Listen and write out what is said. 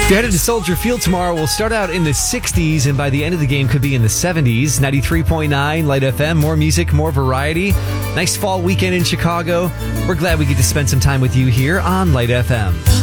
You're headed to Soldier Field tomorrow. We'll start out in the 60s, and by the end of the game could be in the 70s. 93.9 Light FM, more music, more variety. Nice fall weekend in Chicago. We're glad we get to spend some time with you here on Light FM.